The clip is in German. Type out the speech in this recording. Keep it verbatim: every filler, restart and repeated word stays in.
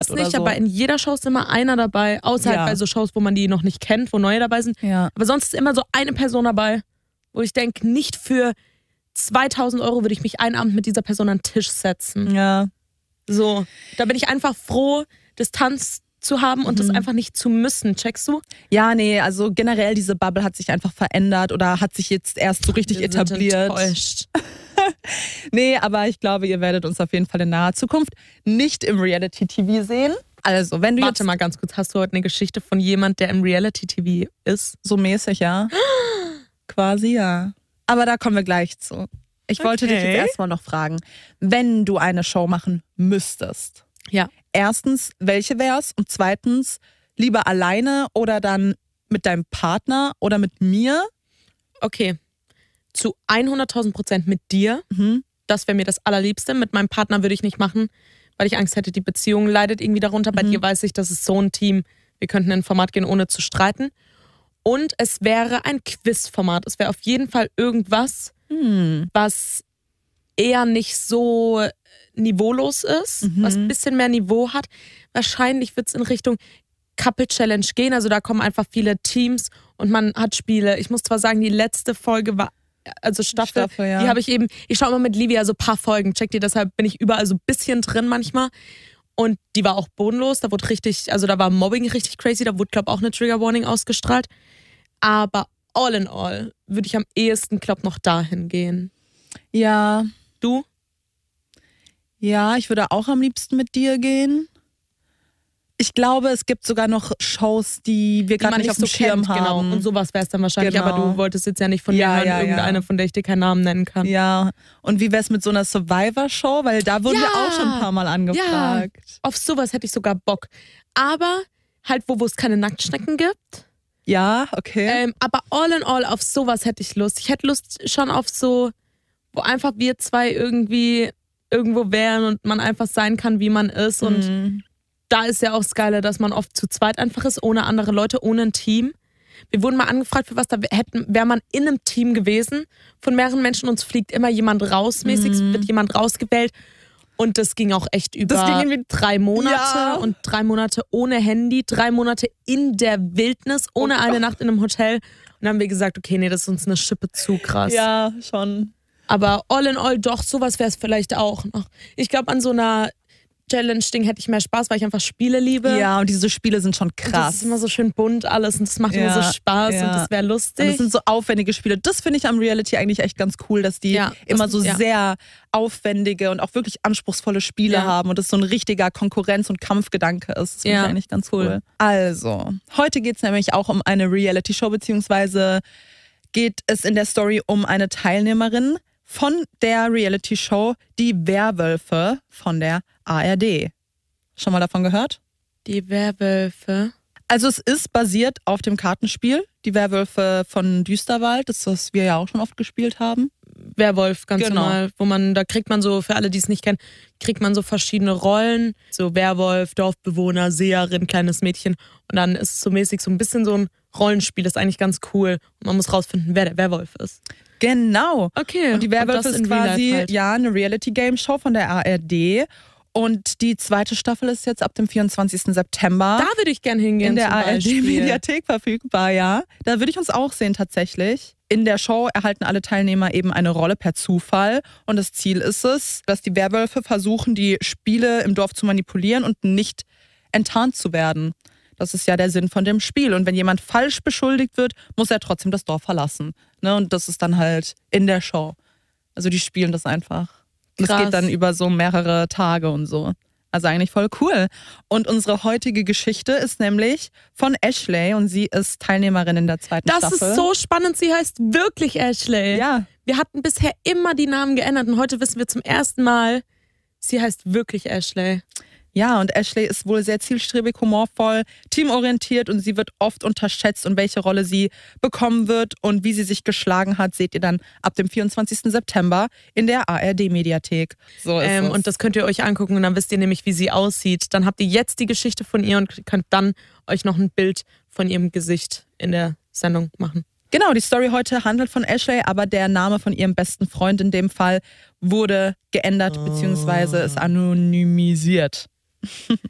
das oder nicht, so. aber in jeder Show ist immer einer dabei, außer Ja. halt bei so Shows, wo man die noch nicht kennt, wo neue dabei sind. Ja. Aber sonst ist immer so eine Person dabei, wo ich denke, nicht für zweitausend Euro würde ich mich einen Abend mit dieser Person an den Tisch setzen. Ja. So, da bin ich einfach froh, Distanz zu haben und Mhm. das einfach nicht zu müssen, checkst du? Ja, nee, also generell diese Bubble hat sich einfach verändert oder hat sich jetzt erst so richtig Wir sind etabliert. enttäuscht. Nee, aber ich glaube, ihr werdet uns auf jeden Fall in naher Zukunft nicht im Reality-T V sehen. Also, wenn du Warte jetzt mal ganz kurz, hast du heute eine Geschichte von jemand, der im Reality-T V ist? so mäßig, ja. Quasi, ja. Aber da kommen wir gleich zu. Ich wollte dich Okay. jetzt erstmal noch fragen, wenn du eine Show machen müsstest. Ja. Erstens, welche wär's? Und zweitens, lieber alleine oder dann mit deinem Partner oder mit mir? Okay, zu hunderttausend Prozent mit dir. Mhm. Das wäre mir das Allerliebste. Mit meinem Partner würde ich nicht machen, weil ich Angst hätte, die Beziehung leidet irgendwie darunter. Bei Mhm. dir weiß ich, das ist so ein Team, wir könnten in ein Format gehen, ohne zu streiten. Und es wäre ein Quizformat. Es wäre auf jeden Fall irgendwas, Hm. was eher nicht so niveaulos ist, Mhm. was ein bisschen mehr Niveau hat. Wahrscheinlich wird es in Richtung Couple Challenge gehen. Also da kommen einfach viele Teams und man hat Spiele. Ich muss zwar sagen, die letzte Folge war, also Staffel, Staffel, ja. die habe ich eben, ich schaue immer mit Livia so ein paar Folgen, checkt ihr, deshalb bin ich überall so ein bisschen drin manchmal. Und die war auch bodenlos, da wurde richtig, also da war Mobbing richtig crazy, da wurde, glaube ich, auch eine Trigger Warning ausgestrahlt. Aber all in all würde ich am ehesten, glaube ich, noch dahin gehen. Ja, Du? ja, ich würde auch am liebsten mit dir gehen. Ich glaube, es gibt sogar noch Shows, die wir Die gerade man nicht auf dem Schirm kennt, haben. Genau. Und sowas wäre es dann wahrscheinlich, Genau. aber du wolltest jetzt ja nicht von Ja, mir hören, ja, ja. irgendeine, von der ich dir keinen Namen nennen kann. Ja, und wie wär's mit so einer Survivor-Show? Weil da wurden Ja. wir auch schon ein paar Mal angefragt. Auf sowas hätte ich sogar Bock. Aber halt, wo wo es keine Nacktschnecken gibt. Ja, okay. Ähm, aber all in all, auf sowas hätte ich Lust. Ich hätte Lust schon auf so, wo einfach wir zwei irgendwie irgendwo wären und man einfach sein kann, wie man ist. Und Mhm. da ist ja auch das Geile, dass man oft zu zweit einfach ist, ohne andere Leute, ohne ein Team. Wir wurden mal angefragt für was, da hätten, wäre man in einem Team gewesen von mehreren Menschen, uns fliegt immer jemand raus, mäßig, Mhm. wird jemand rausgewählt. Und das ging auch echt über Das ging irgendwie- drei Monate Ja. und drei Monate ohne Handy, drei Monate in der Wildnis, ohne Oh eine Gott. Nacht in einem Hotel. Und dann haben wir gesagt, okay, nee, das ist uns eine Schippe zu krass. Ja, schon. Aber all in all, doch, sowas wäre es vielleicht auch noch. Ich glaube, an so einer Challenge-Ding hätte ich mehr Spaß, weil ich einfach Spiele liebe. Ja, und diese Spiele sind schon Und das krass. ist immer so schön bunt alles und das macht immer Ja, so Spaß ja. und das wäre Und lustig. das sind so aufwendige Spiele. Das finde ich am Reality eigentlich echt ganz cool, dass die Ja, das- immer so ja. sehr aufwendige und auch wirklich anspruchsvolle Spiele Ja. haben und das so ein richtiger Konkurrenz- und Kampfgedanke ist. Das finde Ja, ich eigentlich ganz cool. cool. Also, heute geht es nämlich auch um eine Reality-Show, beziehungsweise geht es in der Story um eine Teilnehmerin von der Reality-Show Die Werwölfe von der A R D. Schon mal davon gehört? Die Werwölfe. Also es ist basiert auf dem Kartenspiel Die Werwölfe von Düsterwald, das was wir ja auch schon oft gespielt haben. Werwolf, ganz Genau. normal. Wo man, da kriegt man so, für alle, die es nicht kennen, kriegt man so verschiedene Rollen. So Werwolf, Dorfbewohner, Seherin, kleines Mädchen. Und dann ist es so mäßig so ein bisschen so ein Rollenspiel. Das ist eigentlich ganz cool. Und man muss rausfinden, wer der Werwolf ist. Genau. Okay. Und die Werwölfe das ist in Real quasi Life halt. ja eine Reality-Game-Show von der A R D. Und die zweite Staffel ist jetzt ab dem vierundzwanzigsten September Da würde ich gern hingehen. in der zum A R Beispiel. D-Mediathek verfügbar, ja. Da würde ich uns auch sehen tatsächlich. In der Show erhalten alle Teilnehmer eben eine Rolle per Zufall. Und das Ziel ist es, dass die Werwölfe versuchen, die Spiele im Dorf zu manipulieren und nicht enttarnt zu werden. Das ist ja der Sinn von dem Spiel. Und wenn jemand falsch beschuldigt wird, muss er trotzdem das Dorf verlassen. Ne? Und das ist dann halt in der Show. Also die spielen das einfach. Und es Krass. geht dann über so mehrere Tage und so. Also eigentlich voll cool. Und unsere heutige Geschichte ist nämlich von Ashley und sie ist Teilnehmerin in der zweiten Das Staffel. ist so spannend. Sie heißt wirklich Ashley. Ja, Wir hatten bisher immer die Namen geändert und heute wissen wir zum ersten Mal, sie heißt wirklich Ashley. ja, und Ashley ist wohl sehr zielstrebig, humorvoll, teamorientiert und sie wird oft unterschätzt und welche Rolle sie bekommen wird und wie sie sich geschlagen hat, seht ihr dann ab dem vierundzwanzigsten September in der A R D-Mediathek. So ist Ähm, es. und das könnt ihr euch angucken und dann wisst ihr nämlich, wie sie aussieht. Dann habt ihr jetzt die Geschichte von ihr und könnt dann euch noch ein Bild von ihrem Gesicht in der Sendung machen. Genau, die Story heute handelt von Ashley, aber der Name von ihrem besten Freund in dem Fall wurde geändert Oh. beziehungsweise ist anonymisiert.